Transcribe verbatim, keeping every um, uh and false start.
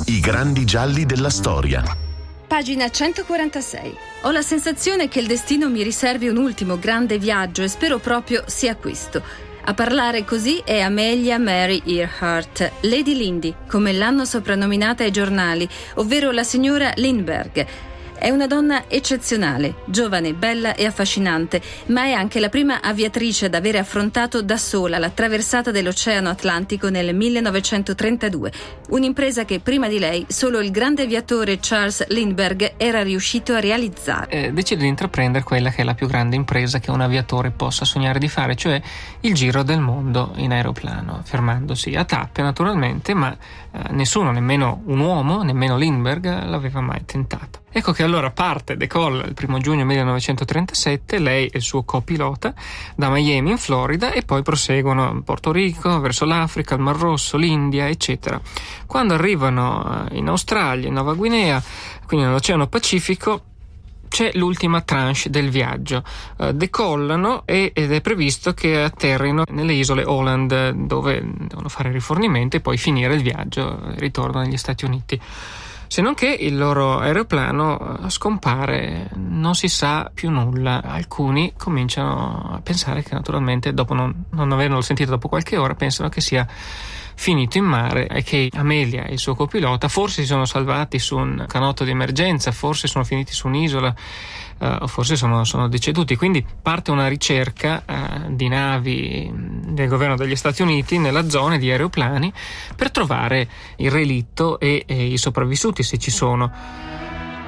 I grandi gialli della storia. Pagina centoquarantasei. Ho la sensazione che il destino mi riservi un ultimo grande viaggio e spero proprio sia questo. A parlare così è Amelia Mary Earhart, Lady Lindy, come l'hanno soprannominata ai giornali, ovvero la signora Lindbergh. È una donna eccezionale, giovane, bella e affascinante, ma è anche la prima aviatrice ad avere affrontato da sola la traversata dell'Oceano Atlantico nel millenovecentotrentadue, un'impresa che prima di lei solo il grande aviatore Charles Lindbergh era riuscito a realizzare. Eh, decide di intraprendere quella che è la più grande impresa che un aviatore possa sognare di fare, cioè il giro del mondo in aeroplano, fermandosi a tappe naturalmente, ma eh, nessuno, nemmeno un uomo, nemmeno Lindbergh, l'aveva mai tentato. Ecco che allora parte, decolla il primo giugno millenovecentotrentasette, lei e il suo copilota, da Miami in Florida, e poi proseguono a Porto Rico, verso l'Africa, il Mar Rosso, l'India, eccetera. Quando arrivano in Australia, in Nuova Guinea, quindi nell'Oceano Pacifico, c'è l'ultima tranche del viaggio. Uh, decollano e, ed è previsto che atterrino nelle isole Holland, dove devono fare rifornimento e poi finire il viaggio e ritorno negli Stati Uniti. Se non che il loro aeroplano scompare, non si sa più nulla. Alcuni cominciano a pensare che naturalmente, dopo non, non averlo sentito dopo qualche ora, pensano che sia finito in mare e che Amelia e il suo copilota forse si sono salvati su un canotto di emergenza, forse sono finiti su un'isola, Uh, o forse sono, sono deceduti. Quindi parte una ricerca uh, di navi del governo degli Stati Uniti nella zona, di aeroplani, per trovare il relitto e, e i sopravvissuti, se ci sono.